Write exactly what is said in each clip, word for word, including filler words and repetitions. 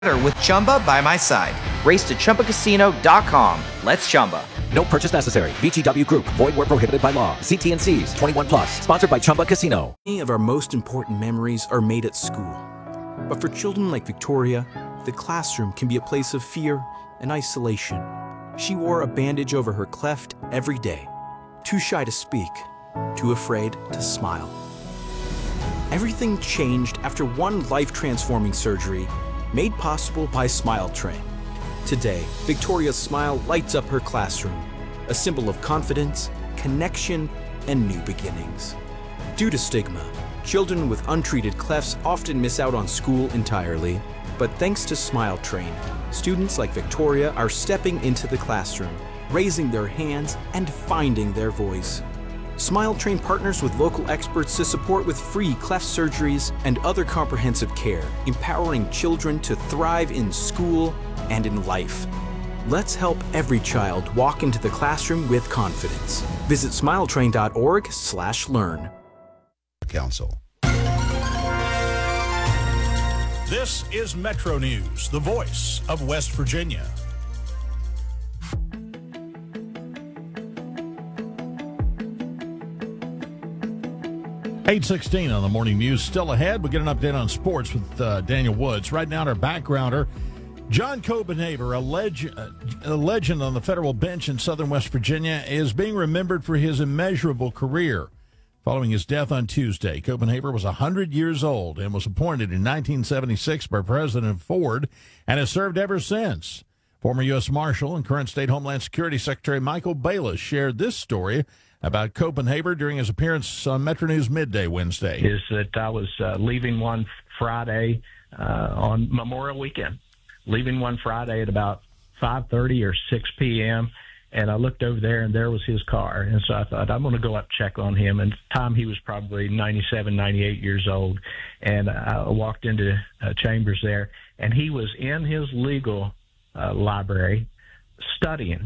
with Chumba by my side. Race to Chumba Casino dot com. Let's Chumba. No purchase necessary. V G W Group. Void where prohibited by law. See T and C's. twenty-one plus. Sponsored by Chumba Casino. Many of our most important memories are made at school. But for children like Victoria, the classroom can be a place of fear and isolation. She wore a bandage over her cleft every day. Too shy to speak. Too afraid to smile. Everything changed after one life-transforming surgery made possible by Smile Train. Today, Victoria's smile lights up her classroom, a symbol of confidence, connection, and new beginnings. Due to stigma, children with untreated clefts often miss out on school entirely. But thanks to Smile Train, students like Victoria are stepping into the classroom, raising their hands, and finding their voice. Smile Train partners with local experts to support with free cleft surgeries and other comprehensive care, empowering children to thrive in school and in life. Let's help every child walk into the classroom with confidence. Visit smiletrain dot org slash learn. Council. This is Metro News, the voice of West Virginia. eight sixteen on the morning news. Still ahead, we get an update on sports with uh, Daniel Woods. Right now, our backgrounder, John Copenhaver, a, leg- a legend on the federal bench in southern West Virginia, is being remembered for his immeasurable career. Following his death on Tuesday, Copenhaver was one hundred years old and was appointed in nineteen seventy-six by President Ford and has served ever since. Former U S Marshal and current State Homeland Security Secretary Michael Bayless shared this story about Copenhaver during his appearance on Metro News Midday Wednesday. Is that I was uh, leaving one Friday uh, on Memorial Weekend, leaving one Friday at about five thirty or six p.m., and I looked over there, and there was his car. And so I thought, I'm going to go up check on him. And at the time, he was probably ninety-seven, ninety-eight years old. And I walked into uh, chambers there, and he was in his legal uh, library studying.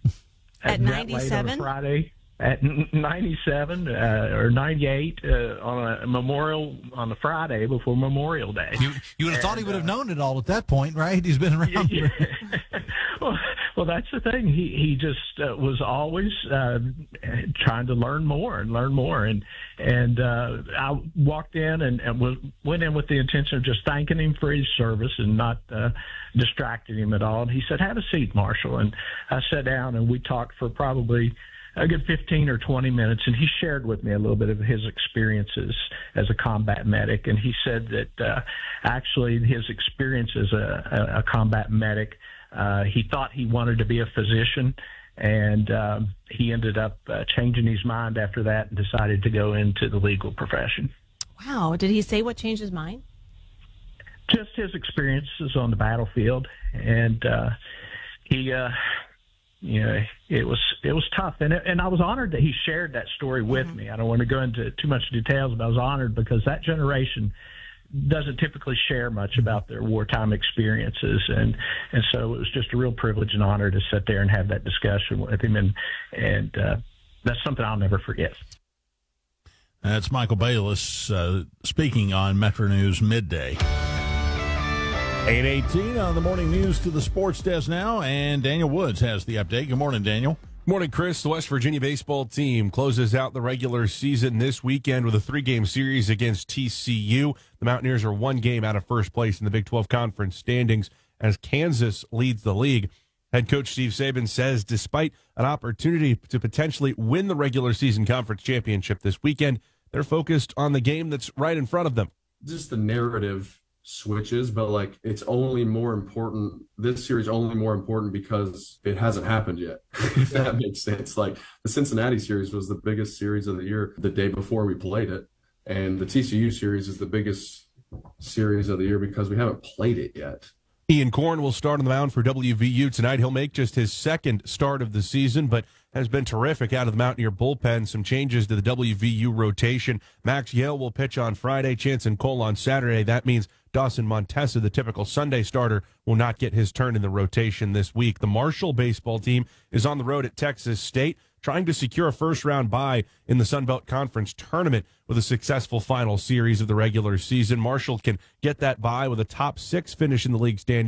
At ninety-seven? Friday. At ninety-seven uh, or ninety-eight uh, on a Memorial on a Friday before Memorial Day. You, you would have and, thought he would have uh, known it all at that point, right? He's been around. Yeah, yeah. well, well, that's the thing. He he just uh, was always uh, trying to learn more and learn more. And and uh, I walked in and, and was, went in with the intention of just thanking him for his service and not uh, distracting him at all. And he said, "Have a seat, Marshal." And I sat down and we talked for probably a good fifteen or twenty minutes, and he shared with me a little bit of his experiences as a combat medic. And he said that uh, actually his experience as a, a, a combat medic, uh, he thought he wanted to be a physician, and um, he ended up uh, changing his mind after that and decided to go into the legal profession. Wow. Did he say what changed his mind? Just his experiences on the battlefield. And uh, he... Uh, You know, it was it was tough, and it, and I was honored that he shared that story with mm-hmm. me. I don't want to go into too much details, but I was honored because that generation doesn't typically share much about their wartime experiences, and and so it was just a real privilege and honor to sit there and have that discussion with him, and and uh, that's something I'll never forget. That's Michael Bayless uh, speaking on Metro News Midday. eight eighteen on the morning news to the sports desk now, and Daniel Woods has the update. Good morning, Daniel. Morning, Chris. The West Virginia baseball team closes out the regular season this weekend with a three-game series against T C U. The Mountaineers are one game out of first place in the Big twelve Conference standings as Kansas leads the league. Head coach Steve Saban says despite an opportunity to potentially win the regular season conference championship this weekend, they're focused on the game that's right in front of them. Just the narrative switches, but like it's only more important, this series only more important because it hasn't happened yet. If that makes sense. Like the Cincinnati series was the biggest series of the year the day before we played it, and the T C U series is the biggest series of the year because we haven't played it yet. Ian Korn will start on the mound for W V U tonight. He'll make just his second start of the season, but has been terrific out of the Mountaineer bullpen. Some changes to the W V U rotation. Max Yale will pitch on Friday, Chanson Cole on Saturday. That means Dawson Montesa, the typical Sunday starter, will not get his turn in the rotation this week. The Marshall baseball team is on the road at Texas State. trying to secure a first-round bye in the Sun Belt Conference tournament with a successful final series of the regular season. Marshall can get that bye with a top six finish in the league standing.